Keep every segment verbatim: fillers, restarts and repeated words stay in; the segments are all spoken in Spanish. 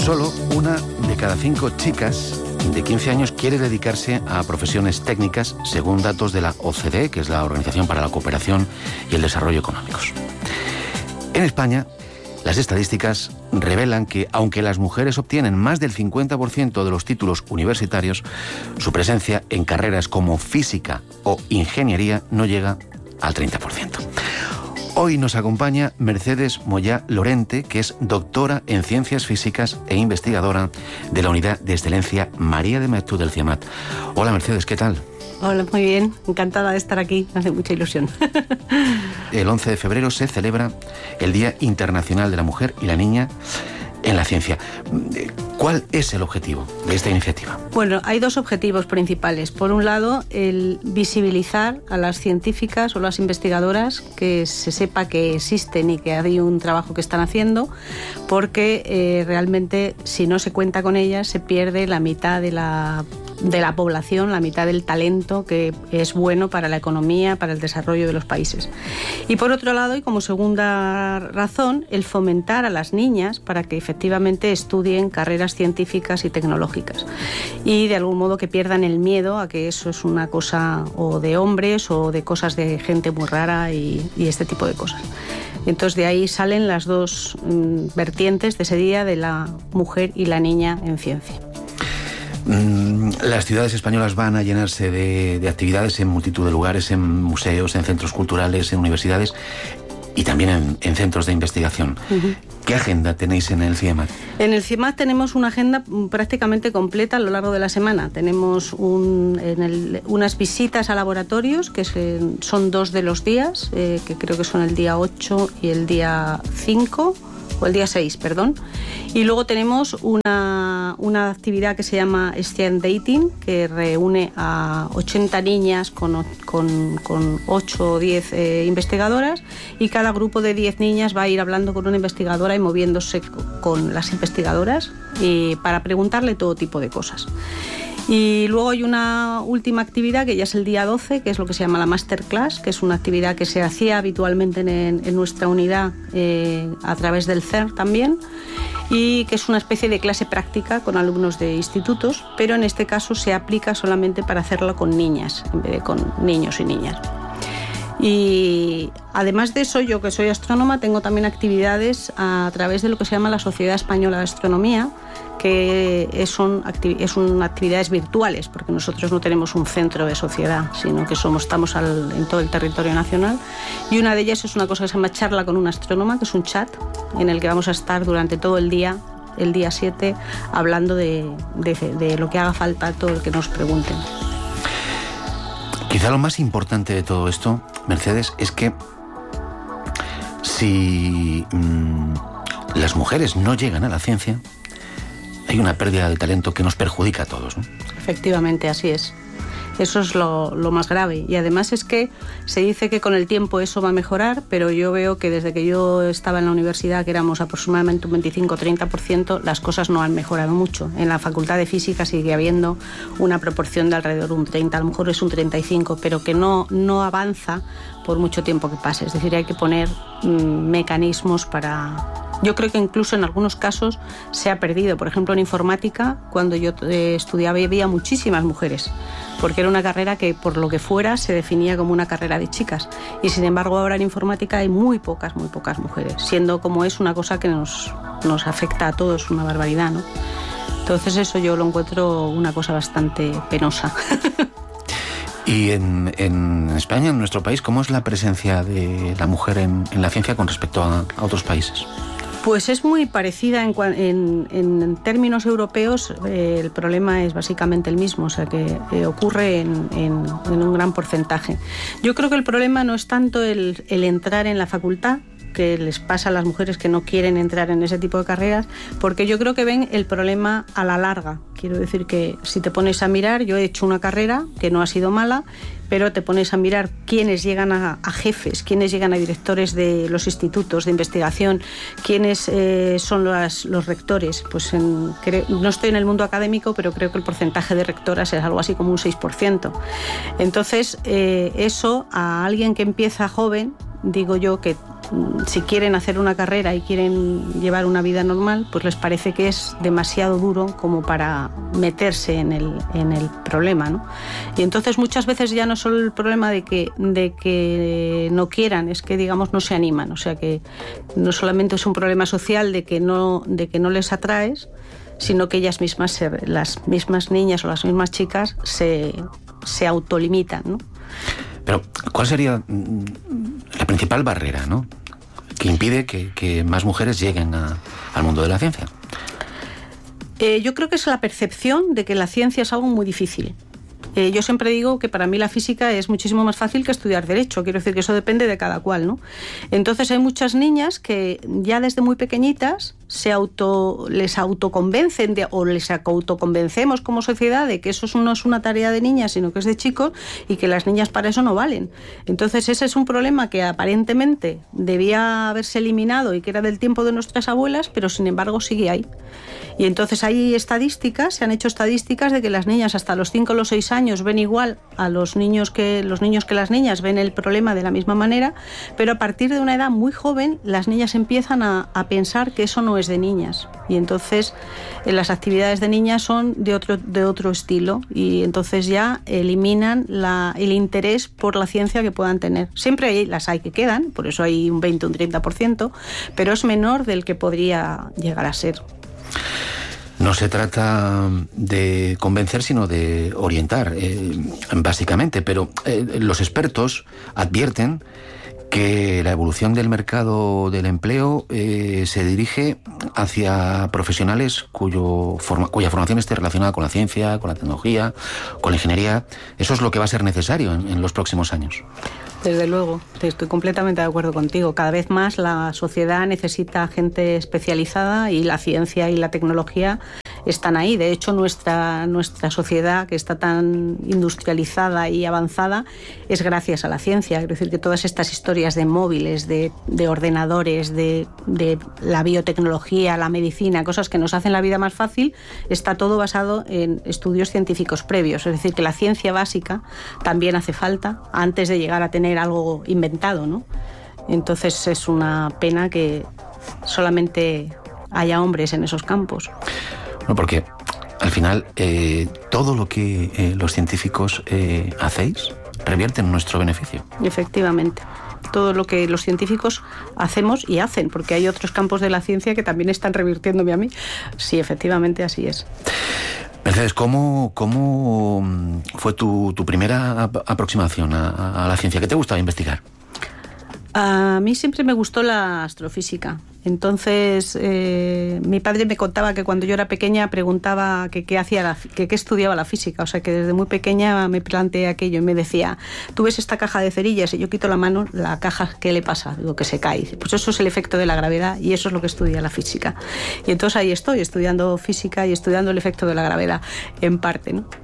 Solo una de cada cinco chicas de quince años quiere dedicarse a profesiones técnicas, según datos de la O C D E, que es la Organización para la Cooperación y el Desarrollo Económicos. En España, las estadísticas revelan que, aunque las mujeres obtienen más del cincuenta por ciento de los títulos universitarios, su presencia en carreras como física o ingeniería no llega al treinta por ciento. Hoy nos acompaña Mercedes Moyá Lorente, que es doctora en Ciencias Físicas e investigadora de la Unidad de Excelencia María de Maeztu del CIEMAT. Hola Mercedes, ¿qué tal? Hola, muy bien, encantada de estar aquí, me hace mucha ilusión. El once de febrero se celebra el Día Internacional de la Mujer y la Niña en la Ciencia. ¿Cuál es el objetivo de esta iniciativa? Bueno, hay dos objetivos principales. Por un lado, el visibilizar a las científicas o las investigadoras, que se sepa que existen y que hay un trabajo que están haciendo, porque eh, realmente si no se cuenta con ellas se pierde la mitad de la de la población, la mitad del talento que es bueno para la economía, para el desarrollo de los países. Y por otro lado, y como segunda razón, el fomentar a las niñas para que efectivamente estudien carreras científicas y tecnológicas y de algún modo que pierdan el miedo a que eso es una cosa o de hombres o de cosas de gente muy rara y, y este tipo de cosas. Entonces de ahí salen las dos mm, vertientes de ese día de la mujer y la niña en ciencia. Las ciudades españolas van a llenarse de, de actividades en multitud de lugares, en museos, en centros culturales, en universidades y también en, en centros de investigación. Uh-huh. ¿Qué agenda tenéis en el CIEMAT? En el CIEMAT tenemos una agenda prácticamente completa a lo largo de la semana. Tenemos un, en el, unas visitas a laboratorios, que se, son dos de los días, eh, que creo que son el día ocho y el día cinco, o el día seis, perdón. Y luego tenemos una, una actividad que se llama STEM Dating, que reúne a ochenta niñas con, con, con ocho o diez eh, investigadoras, y cada grupo de diez niñas va a ir hablando con una investigadora y moviéndose con las investigadoras y para preguntarle todo tipo de cosas. Y luego hay una última actividad que ya es el día doce, que es lo que se llama la Masterclass, que es una actividad que se hacía habitualmente en, en nuestra unidad eh, a través del C E R también, y que es una especie de clase práctica con alumnos de institutos, pero en este caso se aplica solamente para hacerlo con niñas en vez de con niños y niñas. Y además de eso, yo que soy astrónoma, tengo también actividades a través de lo que se llama la Sociedad Española de Astronomía, que son, son actividades virtuales, porque nosotros no tenemos un centro de sociedad, sino que somos, estamos al, en todo el territorio nacional. Y una de ellas es una cosa que se llama Charla con un astrónoma, que es un chat en el que vamos a estar durante todo el día, el día siete, hablando de, de, de lo que haga falta, todo lo que nos pregunten. Quizá lo más importante de todo esto, Mercedes, es que si mmm, las mujeres no llegan a la ciencia, hay una pérdida de talento que nos perjudica a todos, ¿no? Efectivamente, así es. Eso es lo, lo más grave. Y además es que se dice que con el tiempo eso va a mejorar, pero yo veo que desde que yo estaba en la universidad, que éramos aproximadamente un veinticinco a treinta por ciento, las cosas no han mejorado mucho. En la Facultad de Física sigue habiendo una proporción de alrededor de un treinta, a lo mejor es un treinta y cinco, pero que no, no avanza por mucho tiempo que pase. Es decir, hay que poner mmm, mecanismos para... Yo creo que incluso en algunos casos se ha perdido. Por ejemplo, en informática, cuando yo eh, estudiaba, había muchísimas mujeres, porque era una carrera que, por lo que fuera, se definía como una carrera de chicas. Y sin embargo, ahora en informática hay muy pocas, muy pocas mujeres, siendo como es una cosa que nos, nos afecta a todos, una barbaridad, ¿no? Entonces eso yo lo encuentro una cosa bastante penosa. Y en, en España, en nuestro país, ¿cómo es la presencia de la mujer en, en la ciencia con respecto a, a otros países? Pues es muy parecida en, en, en términos europeos. Eh, el problema es básicamente el mismo, o sea que eh, ocurre en, en, en un gran porcentaje. Yo creo que el problema no es tanto el, el entrar en la facultad, que les pasa a las mujeres que no quieren entrar en ese tipo de carreras, porque yo creo que ven el problema a la larga. Quiero decir que si te pones a mirar, yo he hecho una carrera que no ha sido mala, pero te pones a mirar quiénes llegan a, a jefes, quiénes llegan a directores de los institutos de investigación, quiénes eh, son los, los rectores. Pues en, creo, no estoy en el mundo académico, pero creo que el porcentaje de rectoras es algo así como un seis por ciento. Entonces, eh, eso a alguien que empieza joven, digo yo que si quieren hacer una carrera y quieren llevar una vida normal, pues les parece que es demasiado duro como para meterse en el, en el problema, ¿no? Y entonces muchas veces ya no solo el problema de que, de que no quieran, es que digamos no se animan, o sea que no solamente es un problema social de que no, de que no les atraes, sino que ellas mismas, se, las mismas niñas o las mismas chicas se, se autolimitan, ¿no? Pero, ¿cuál sería la principal barrera, ¿no?, que impide que, que más mujeres lleguen a, al mundo de la ciencia? Eh, yo creo que es la percepción de que la ciencia es algo muy difícil. Eh, yo siempre digo que para mí la física es muchísimo más fácil que estudiar Derecho. Quiero decir que eso depende de cada cual, ¿no? Entonces hay muchas niñas que ya desde muy pequeñitas se auto, les autoconvencen de, o les autoconvencemos como sociedad de que eso no es una tarea de niñas, sino que es de chicos y que las niñas para eso no valen. Entonces ese es un problema que aparentemente debía haberse eliminado y que era del tiempo de nuestras abuelas, pero sin embargo sigue ahí. Y entonces hay estadísticas, se han hecho estadísticas de que las niñas hasta los cinco o los seis años ven igual a los niños que los niños que las niñas, ven el problema de la misma manera, pero a partir de una edad muy joven las niñas empiezan a, a pensar que eso no es de niñas. Y entonces eh, las actividades de niñas son de otro, de otro estilo y entonces ya eliminan la, el interés por la ciencia que puedan tener. Siempre hay, las hay que quedan, por eso hay un veinte o un treinta por ciento, pero es menor del que podría llegar a ser. No se trata de convencer, sino de orientar, eh, básicamente. Pero eh, los expertos advierten que la evolución del mercado del empleo eh, se dirige hacia profesionales cuyo forma, cuya formación esté relacionada con la ciencia, con la tecnología, con la ingeniería. Eso es lo que va a ser necesario en, en los próximos años. Desde luego, estoy completamente de acuerdo contigo. Cada vez más la sociedad necesita gente especializada y la ciencia y la tecnología están ahí. De hecho, nuestra, nuestra sociedad, que está tan industrializada y avanzada, es gracias a la ciencia. Es decir, que todas estas historias de móviles, de, de ordenadores, de, de la biotecnología, la medicina, cosas que nos hacen la vida más fácil, está todo basado en estudios científicos previos. Es decir, que la ciencia básica también hace falta antes de llegar a tener algo inventado, ¿no? Entonces es una pena que solamente haya hombres en esos campos. No, porque al final eh, todo lo que eh, los científicos eh, hacéis revierte en nuestro beneficio. Efectivamente. Todo lo que los científicos hacemos y hacen, porque hay otros campos de la ciencia que también están revirtiéndome a mí. Sí, efectivamente, así es. Mercedes, ¿cómo, cómo fue tu, tu primera aproximación a, a la ciencia? ¿Qué te gustaba investigar? A mí siempre me gustó la astrofísica. Entonces, eh, mi padre me contaba que cuando yo era pequeña preguntaba que qué hacía la, que qué estudiaba la física. O sea, que desde muy pequeña me planteé aquello y me decía, tú ves esta caja de cerillas y yo quito la mano, la caja, ¿qué le pasa? Digo, que se cae. Pues eso es el efecto de la gravedad y eso es lo que estudia la física. Y entonces ahí estoy, estudiando física y estudiando el efecto de la gravedad, en parte, ¿no?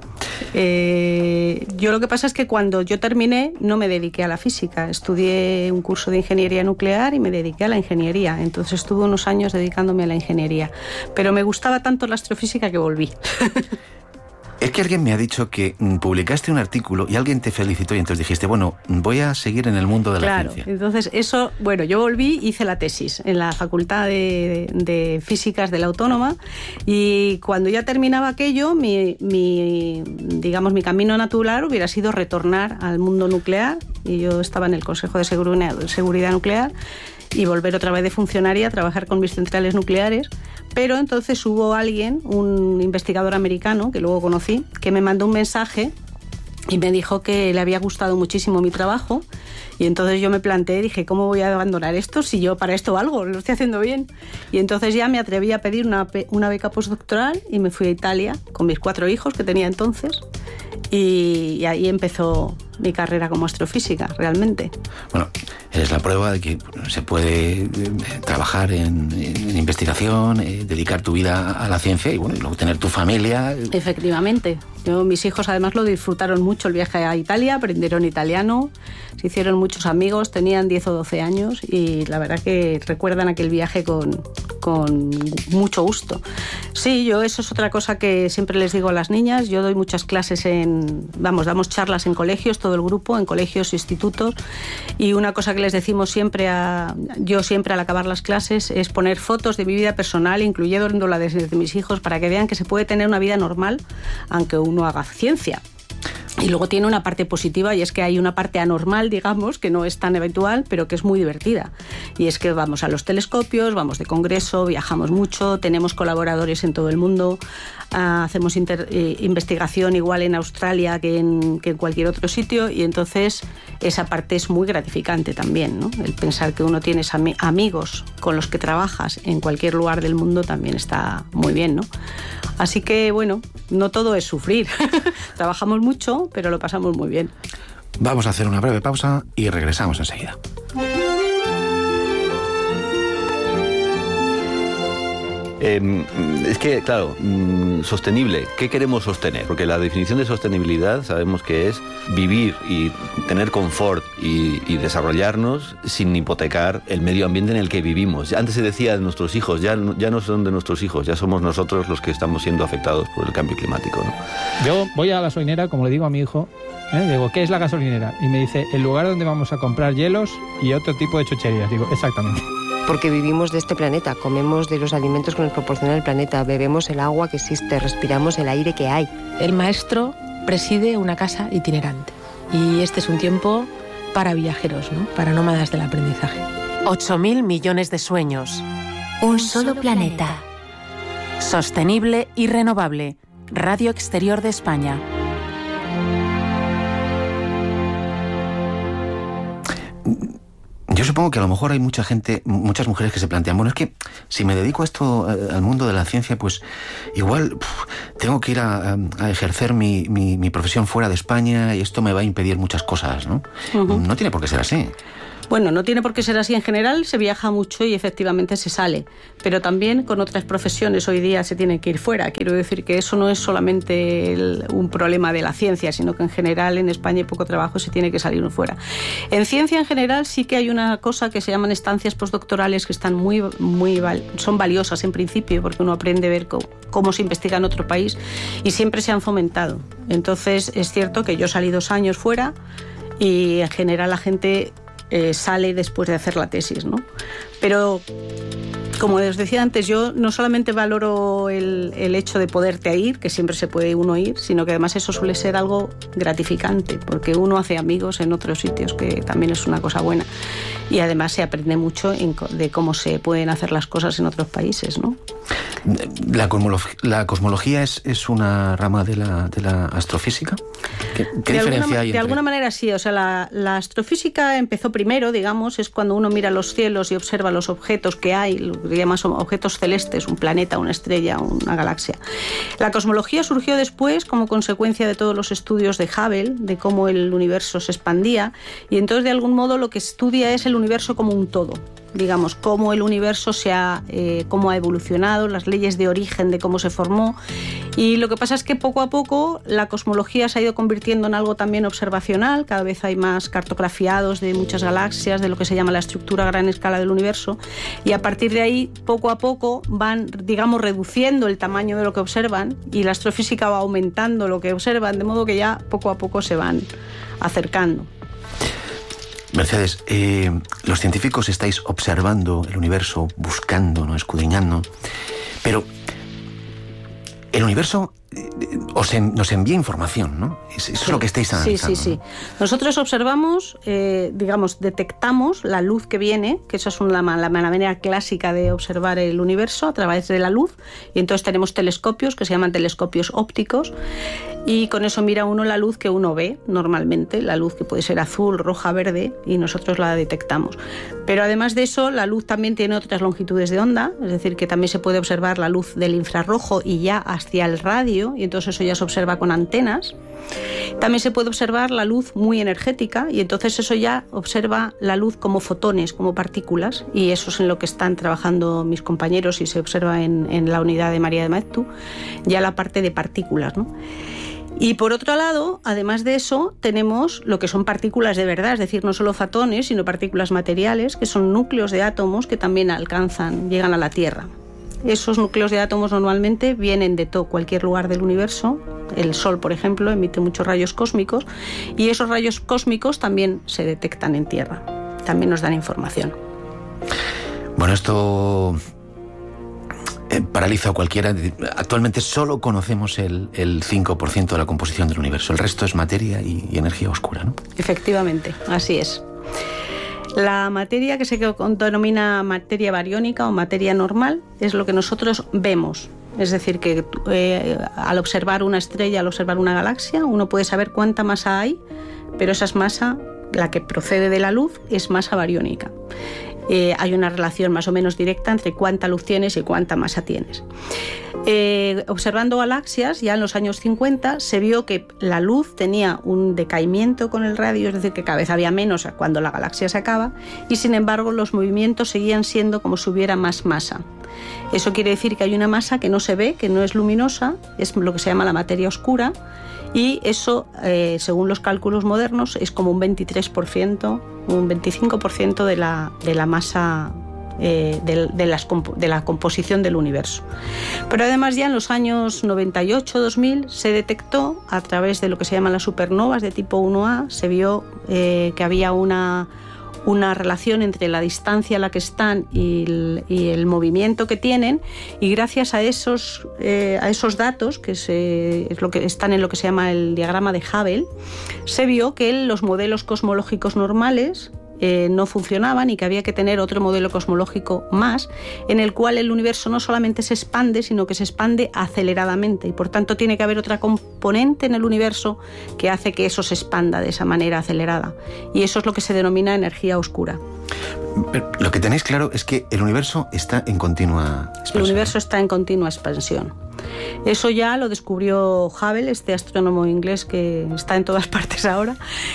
Eh, yo lo que pasa es que cuando yo terminé no me dediqué a la física, estudié un curso de ingeniería nuclear y me dediqué a la ingeniería, entonces estuve unos años dedicándome a la ingeniería, pero me gustaba tanto la astrofísica que volví. Es que alguien me ha dicho que publicaste un artículo y alguien te felicitó y entonces dijiste, bueno, voy a seguir en el mundo de la claro, ciencia. Entonces eso, bueno, yo volví, hice la tesis en la Facultad de, de Físicas de la Autónoma y cuando ya terminaba aquello, mi, mi, digamos, mi camino natural hubiera sido retornar al mundo nuclear y yo estaba en el Consejo de Seguridad Nuclear y volver otra vez de funcionaria a trabajar con mis centrales nucleares. Pero entonces hubo alguien, un investigador americano, que luego conocí, que me mandó un mensaje y me dijo que le había gustado muchísimo mi trabajo y entonces yo me planteé, dije, ¿cómo voy a abandonar esto si yo para esto valgo, lo estoy haciendo bien? Y entonces ya me atreví a pedir una, una beca postdoctoral y me fui a Italia con mis cuatro hijos que tenía entonces y, y ahí empezó mi carrera como astrofísica, realmente. Bueno, eres la prueba de que se puede eh, trabajar en, en investigación, eh, dedicar tu vida a la ciencia y bueno, y luego tener tu familia. Efectivamente. Yo, mis hijos además lo disfrutaron mucho el viaje a Italia, aprendieron italiano, se hicieron muchos amigos, tenían diez o doce años y la verdad que recuerdan aquel viaje con, con mucho gusto. Sí, yo eso es otra cosa que siempre les digo a las niñas. Yo doy muchas clases en, vamos, damos charlas en colegios, todo el grupo, en colegios, institutos, y una cosa que les decimos siempre a, yo siempre al acabar las clases es poner fotos de mi vida personal, incluyendo la de, de mis hijos, para que vean que se puede tener una vida normal aunque uno haga ciencia. Y luego tiene una parte positiva, y es que hay una parte anormal, digamos, que no es tan habitual, pero que es muy divertida. Y es que vamos a los telescopios, vamos de congreso, viajamos mucho, tenemos colaboradores en todo el mundo, uh, hacemos inter, eh, investigación igual en Australia que en, que en cualquier otro sitio, y entonces esa parte es muy gratificante también, ¿no? El pensar que uno tiene am- amigos con los que trabajas en cualquier lugar del mundo también está muy bien, ¿no? Así que, bueno, no todo es sufrir. Trabajamos mucho, pero lo pasamos muy bien. Vamos a hacer una breve pausa y regresamos enseguida. Eh, es que, claro, mmm, sostenible, ¿qué queremos sostener? Porque la definición de sostenibilidad sabemos que es vivir y tener confort y, y desarrollarnos sin hipotecar el medio ambiente en el que vivimos. Antes se decía de nuestros hijos, ya, ya no son de nuestros hijos, ya somos nosotros los que estamos siendo afectados por el cambio climático, ¿no? Yo voy a la gasolinera, como le digo a mi hijo, ¿eh? Digo, ¿qué es la gasolinera? Y me dice, el lugar donde vamos a comprar hielos y otro tipo de chucherías. Digo, exactamente. Porque vivimos de este planeta, comemos de los alimentos que nos proporciona el planeta, bebemos el agua que existe, respiramos el aire que hay. El maestro preside una casa itinerante y este es un tiempo para viajeros, ¿no? Para nómadas del aprendizaje. ocho mil millones de sueños. Un solo planeta. Sostenible y renovable. Radio Exterior de España. Yo supongo que a lo mejor hay mucha gente, muchas mujeres que se plantean, bueno, es que si me dedico a esto, al mundo de la ciencia, pues igual puf, tengo que ir a, a ejercer mi, mi, mi profesión fuera de España y esto me va a impedir muchas cosas, ¿no? Uh-huh. No tiene por qué ser así. Bueno, no tiene por qué ser así. En general se viaja mucho y efectivamente se sale, pero también con otras profesiones hoy día se tiene que ir fuera. Quiero decir que eso no es solamente el, un problema de la ciencia, sino que en general en España hay poco trabajo, se tiene que salir uno fuera. En ciencia en general sí que hay una cosa que se llaman estancias postdoctorales que están muy, muy son valiosas en principio porque uno aprende a ver cómo, cómo se investiga en otro país y siempre se han fomentado. Entonces es cierto que yo salí dos años fuera y en general la gente Eh, sale después de hacer la tesis, ¿no? Pero, como os decía antes, yo no solamente valoro el, el hecho de poderte ir, que siempre se puede uno ir, sino que además eso suele ser algo gratificante, porque uno hace amigos en otros sitios, que también es una cosa buena. Y además se aprende mucho en, de cómo se pueden hacer las cosas en otros países, ¿no? ¿La, cosmolog- la cosmología es, es una rama de la, de la astrofísica? ¿Qué, qué de diferencia alguna, hay? De entre... alguna manera sí, o sea, la, la astrofísica empezó primero, digamos, es cuando uno mira los cielos y observa los objetos que hay, lo que llaman objetos celestes, un planeta, una estrella, una galaxia. La cosmología surgió después como consecuencia de todos los estudios de Hubble, de cómo el universo se expandía, y entonces de algún modo lo que estudia es el universo como un todo. Digamos, cómo el universo se ha, eh, cómo ha evolucionado, las leyes de origen de cómo se formó. Y lo que pasa es que poco a poco la cosmología se ha ido convirtiendo en algo también observacional, cada vez hay más cartografiados de muchas galaxias, de lo que se llama la estructura a gran escala del universo, y a partir de ahí, poco a poco, van, digamos, reduciendo el tamaño de lo que observan y la astrofísica va aumentando lo que observan, de modo que ya poco a poco se van acercando. Mercedes, eh, los científicos estáis observando el universo, buscando, ¿no? Escudriñando, pero el universo eh, os en, nos envía información, ¿no? Eso es sí, lo que estáis analizando. Sí, sí, sí. ¿no? Nosotros observamos, eh, digamos, detectamos la luz que viene, que esa es una, la, la manera clásica de observar el universo a través de la luz, y entonces tenemos telescopios que se llaman telescopios ópticos, y con eso mira uno la luz que uno ve normalmente, la luz que puede ser azul, roja, verde, y nosotros la detectamos. Pero además de eso, la luz también tiene otras longitudes de onda, es decir, que también se puede observar la luz del infrarrojo y ya hacia el radio, y entonces eso ya se observa con antenas. También se puede observar la luz muy energética, y entonces eso ya observa la luz como fotones, como partículas, y eso es en lo que están trabajando mis compañeros y se observa en, en la unidad de María de Maeztu, ya la parte de partículas, ¿no? Y por otro lado, además de eso, tenemos lo que son partículas de verdad, es decir, no solo fotones, sino partículas materiales, que son núcleos de átomos que también alcanzan, llegan a la Tierra. Esos núcleos de átomos normalmente vienen de todo, cualquier lugar del universo. El Sol, por ejemplo, emite muchos rayos cósmicos y esos rayos cósmicos también se detectan en Tierra, también nos dan información. Bueno, esto eh, paraliza a cualquiera. Actualmente solo conocemos el, el cinco por ciento de la composición del universo. El resto es materia y, y energía oscura, ¿no? Efectivamente, así es. La materia que se denomina materia bariónica o materia normal es lo que nosotros vemos. Es decir, que eh, al observar una estrella, al observar una galaxia, uno puede saber cuánta masa hay, pero esa es masa, la que procede de la luz, es masa bariónica. Eh, hay una relación más o menos directa entre cuánta luz tienes y cuánta masa tienes. Eh, observando galaxias, ya en los años cincuenta, se vio que la luz tenía un decaimiento con el radio, es decir, que cada vez había menos cuando la galaxia se acaba, y sin embargo los movimientos seguían siendo como si hubiera más masa. Eso quiere decir que hay una masa que no se ve, que no es luminosa, es lo que se llama la materia oscura, y eso, eh, según los cálculos modernos, es como un veintitrés por ciento, un veinticinco por ciento de la, de la masa eh, de, de, las, de la composición del universo. Pero además ya en los años noventa y ocho dos mil se detectó a través de lo que se llaman las supernovas de tipo uno A, se vio eh, que había una una relación entre la distancia a la que están y el, y el movimiento que tienen, y gracias a esos, eh, a esos datos, que se, es lo que están en lo que se llama el diagrama de Hubble, se vio que los modelos cosmológicos normales Eh, no funcionaban y que había que tener otro modelo cosmológico más, en el cual el universo no solamente se expande, sino que se expande aceleradamente, y por tanto tiene que haber otra componente en el universo que hace que eso se expanda de esa manera acelerada, y eso es lo que se denomina energía oscura. Pero lo que tenéis claro es que el universo está en continua expansión. El universo está en continua expansión. Eso ya lo descubrió Hubble, este astrónomo inglés que está en todas partes ahora,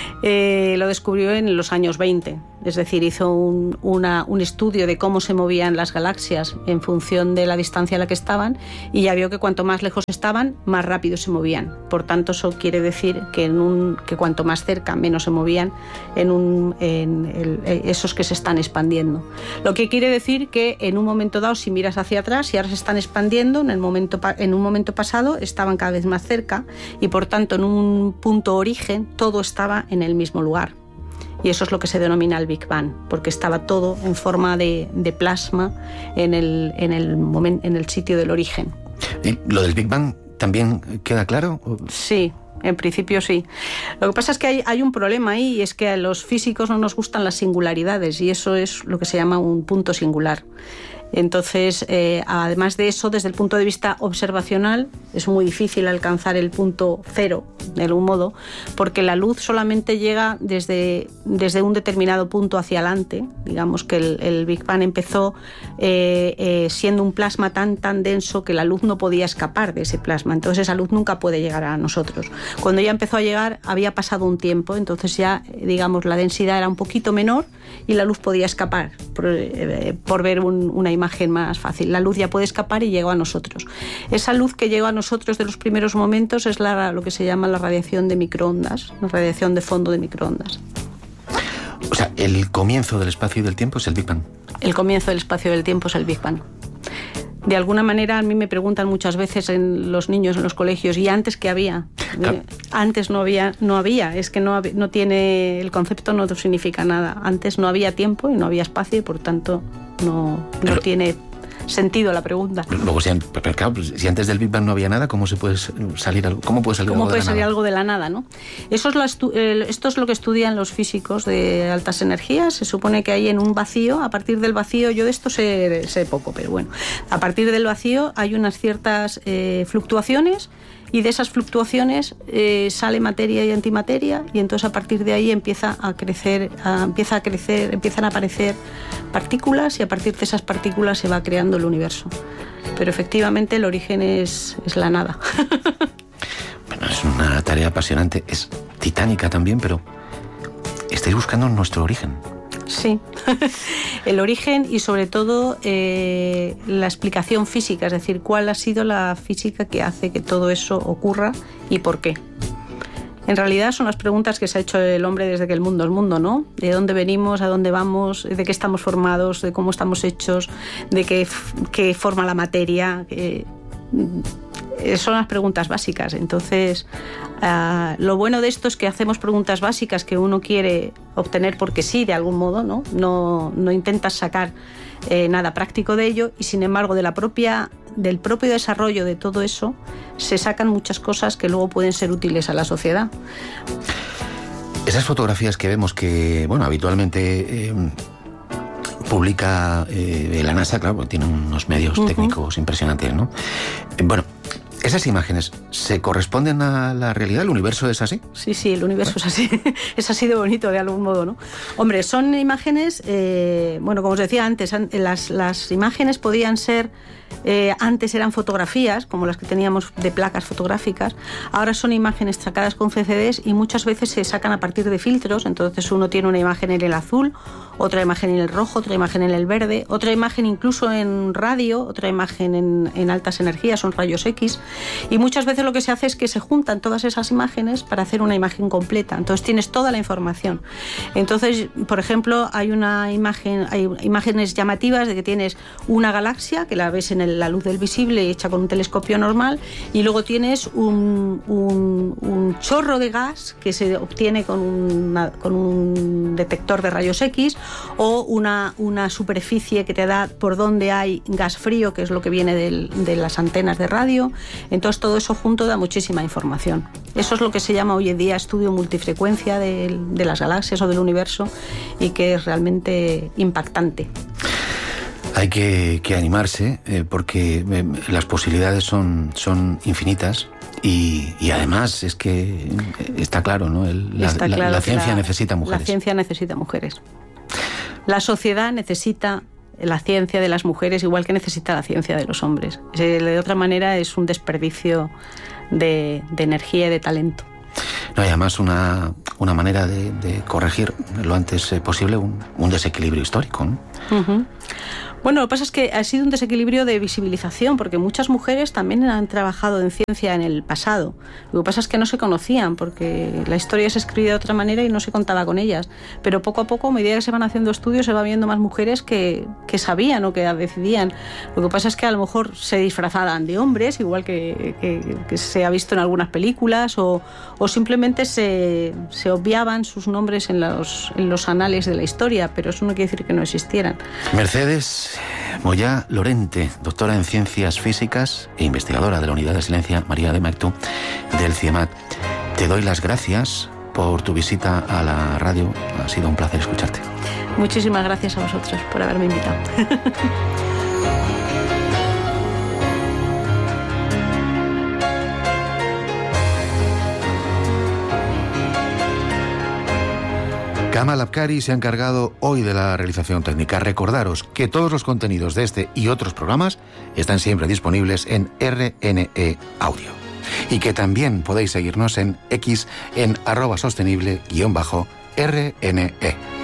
eh, lo descubrió en los años veinte. Es decir, hizo un, una, un estudio de cómo se movían las galaxias en función de la distancia a la que estaban, y ya vio que cuanto más lejos estaban, más rápido se movían. Por tanto, eso quiere decir que, en un, que cuanto más cerca, menos se movían en, un, en el, esos que se están expandiendo. Lo que quiere decir que en un momento dado, si miras hacia atrás, si ahora se están expandiendo, en, el momento, en un momento pasado estaban cada vez más cerca, y por tanto en un punto origen todo estaba en el mismo lugar. Y eso es lo que se denomina el Big Bang, porque estaba todo en forma de, de plasma en el, en, el moment, en el sitio del origen. ¿Y lo del Big Bang también queda claro? Sí, en principio sí. Lo que pasa es que hay, hay un problema ahí, y es que a los físicos no nos gustan las singularidades, y eso es lo que se llama un punto singular. Entonces, eh, además de eso, desde el punto de vista observacional, es muy difícil alcanzar el punto cero, de algún modo, porque la luz solamente llega desde, desde un determinado punto hacia adelante. Digamos que el, el Big Bang empezó eh, eh, siendo un plasma tan, tan denso que la luz no podía escapar de ese plasma. Entonces, esa luz nunca puede llegar a nosotros. Cuando ya empezó a llegar, había pasado un tiempo, entonces ya, digamos, la densidad era un poquito menor y la luz podía escapar, por, eh, por ver un, una imagen más fácil. La luz ya puede escapar y llegó a nosotros. Esa luz que llegó a nosotros de los primeros momentos es la, lo que se llama la radiación de microondas, la radiación de fondo de microondas. O sea, el comienzo del espacio y del tiempo es el Big Bang. El comienzo del espacio y del tiempo es el Big Bang. De alguna manera, a mí me preguntan muchas veces en los niños en los colegios, ¿y antes qué había? Claro. Eh, antes no había, no había, es que no, no tiene, el concepto no significa nada. Antes no había tiempo y no había espacio, y por tanto no, no Pero, tiene sentido la pregunta. Luego, si, pero claro, si antes del Big Bang no había nada, ¿cómo se puede salir algo? ¿Cómo puede salir, ¿Cómo algo, puede de salir la algo de la nada, ¿no? Eso es la estu- eh, esto es lo que estudian los físicos de altas energías. Se supone que hay en un vacío, a partir del vacío, yo de esto sé, sé poco, pero bueno, a partir del vacío hay unas ciertas eh, fluctuaciones, y de esas fluctuaciones eh, sale materia y antimateria, y entonces a partir de ahí empieza a crecer, a, empieza a crecer, empiezan a aparecer partículas, y a partir de esas partículas se va creando el universo. Pero efectivamente el origen es, es la nada. Bueno, es una tarea apasionante, es titánica también, pero estáis buscando nuestro origen. Sí, el origen y sobre todo eh, la explicación física, es decir, cuál ha sido la física que hace que todo eso ocurra y por qué. En realidad son las preguntas que se ha hecho el hombre desde que el mundo es mundo, ¿no? De dónde venimos, a dónde vamos, de qué estamos formados, de cómo estamos hechos, de qué, qué forma la materia. Que, son las preguntas básicas. Entonces, uh, lo bueno de esto es que hacemos preguntas básicas que uno quiere obtener porque sí, de algún modo, ¿no? No, no intentas sacar eh, nada práctico de ello y, sin embargo, de la propia, del propio desarrollo de todo eso se sacan muchas cosas que luego pueden ser útiles a la sociedad. Esas fotografías que vemos que, bueno, habitualmente... Eh, publica eh, la NASA, claro, porque tiene unos medios uh-huh. técnicos impresionantes, ¿no? Eh, bueno, ¿esas imágenes se corresponden a la realidad? ¿El universo es así? Sí, sí, el universo ¿Eh? es así. Es así de bonito, de algún modo, ¿no? Hombre, son imágenes, eh, bueno, como os decía antes, las, las imágenes podían ser... Eh, antes eran fotografías, como las que teníamos de placas fotográficas, ahora son imágenes sacadas con C C Ds y muchas veces se sacan a partir de filtros, entonces uno tiene una imagen en el azul, otra imagen en el rojo, otra imagen en el verde, otra imagen incluso en radio, otra imagen en, en altas energías, son rayos X, y muchas veces lo que se hace es que se juntan todas esas imágenes para hacer una imagen completa, entonces tienes toda la información. Entonces, por ejemplo, hay una imagen, hay imágenes llamativas de que tienes una galaxia, que la ves en el, la luz del visible hecha con un telescopio normal, y luego tienes un, un, un chorro de gas que se obtiene con, una, con un detector de rayos X, o una, una superficie que te da por donde hay gas frío, que es lo que viene del, de las antenas de radio. Entonces todo eso junto da muchísima información. Eso es lo que se llama hoy en día estudio multifrecuencia de, de las galaxias o del universo, y que es realmente impactante. Hay que, que animarse eh, porque eh, las posibilidades son, son infinitas. Y, y además es que está claro, ¿no? El, la, está claro la, la ciencia la, necesita mujeres. La ciencia necesita mujeres. La sociedad necesita la ciencia de las mujeres igual que necesita la ciencia de los hombres. De otra manera es un desperdicio de, de energía y de talento. No, y además una, una manera de, de corregir lo antes posible un, un desequilibrio histórico, ¿no? Uh-huh. Bueno, lo que pasa es que ha sido un desequilibrio de visibilización, porque muchas mujeres también han trabajado en ciencia en el pasado. Lo que pasa es que no se conocían, porque la historia se escribía de otra manera y no se contaba con ellas. Pero poco a poco, a medida que se van haciendo estudios, se va viendo más mujeres que, que sabían o que decidían. Lo que pasa es que a lo mejor se disfrazaban de hombres, igual que, que, que se ha visto en algunas películas, o, o simplemente se, se obviaban sus nombres en los, en los anales de la historia, pero eso no quiere decir que no existieran. Mercedes Moyá Lorente, doctora en Ciencias Físicas e investigadora de la Unidad de Silencia María de Martú del CIEMAT. Te doy las gracias por tu visita a la radio. Ha sido un placer escucharte. Muchísimas gracias a vosotros por haberme invitado. Kamal Abkari se ha encargado hoy de la realización técnica. Recordaros que todos los contenidos de este y otros programas están siempre disponibles en R N E Audio. Y que también podéis seguirnos en X en arroba sostenible guión bajo R N E.